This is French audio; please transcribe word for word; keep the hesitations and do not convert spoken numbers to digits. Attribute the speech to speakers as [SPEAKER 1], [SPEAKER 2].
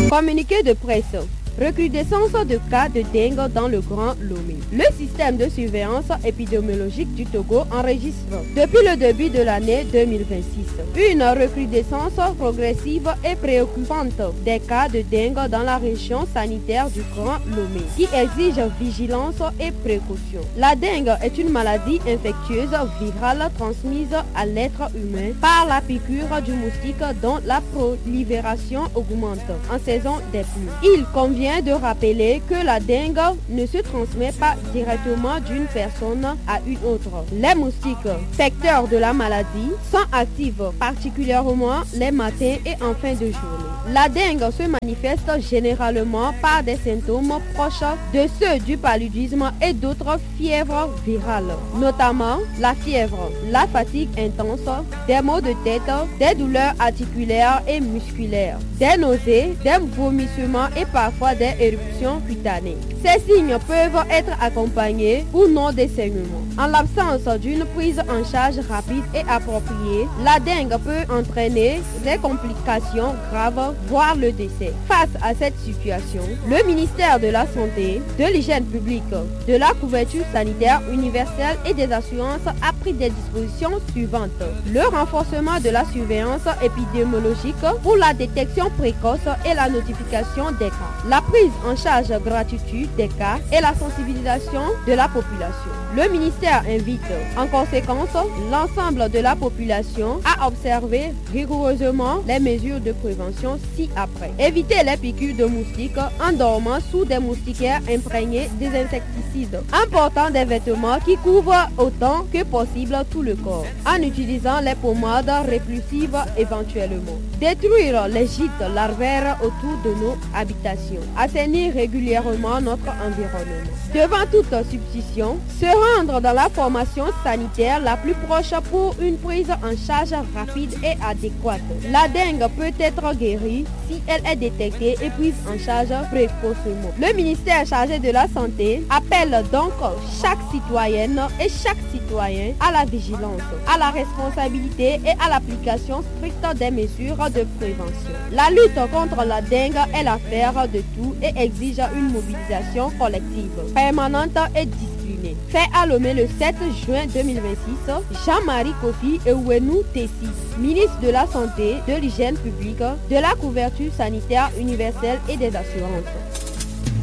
[SPEAKER 1] Communiqué de presse. Recrudescence de cas de dengue dans le Grand Lomé. Le système de surveillance épidémiologique du Togo enregistre, depuis le début de l'année deux mille vingt-six, une recrudescence progressive et préoccupante des cas de dengue dans la région sanitaire du Grand Lomé, qui exige vigilance et précaution. La dengue est une maladie infectieuse virale transmise à l'être humain par la piqûre du moustique dont la prolifération augmente en saison des pluies. Il convient de rappeler que la dengue ne se transmet pas directement d'une personne à une autre. Les moustiques, vecteurs de la maladie, sont actifs particulièrement les matins et en fin de journée. La dengue se manifeste généralement par des symptômes proches de ceux du paludisme et d'autres fièvres virales, notamment la fièvre, la fatigue intense, des maux de tête, des douleurs articulaires et musculaires, des nausées, des vomissements et parfois des éruptions cutanées. Ces signes peuvent être accompagnés ou non des saignements. En l'absence d'une prise en charge rapide et appropriée, la dengue peut entraîner des complications graves, voire le décès. Face à cette situation, le ministère de la Santé, de l'Hygiène publique, de la couverture sanitaire universelle et des assurances a pris des dispositions suivantes. Le renforcement de la surveillance épidémiologique pour la détection précoce et la notification des cas. La prise en charge gratuite des cas et la sensibilisation de la population. Le ministère invite en conséquence l'ensemble de la population à observer rigoureusement les mesures de prévention ci-après. Éviter les piqûres de moustiques en dormant sous des moustiquaires imprégnés des insecticides, en portant des vêtements qui couvrent autant que possible tout le corps, en utilisant les pommades répulsives éventuellement. Détruire les gîtes larvaires autour de nos habitations. Assainir régulièrement notre environnement. Devant toute substitution, se rendre dans la formation sanitaire la plus proche pour une prise en charge rapide et adéquate. La dengue peut être guérie si elle est détectée et prise en charge précocement. Le ministère chargé de la Santé appelle donc chaque citoyenne et chaque citoyen à la vigilance, à la responsabilité et à l'application stricte des mesures de prévention. La lutte contre la dengue est l'affaire de tous et exige une mobilisation collective, permanente et disciplinée. Fait à Lomé le sept juin deux mille vingt-six, Jean-Marie Kofi Ewenu Tessi, ministre de la Santé, de l'Hygiène publique, de la couverture sanitaire universelle et des assurances.